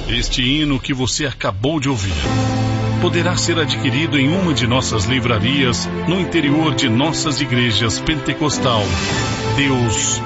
Este hino que você acabou de ouvir poderá ser adquirido em uma de nossas livrarias no interior de nossas igrejas pentecostal. Deus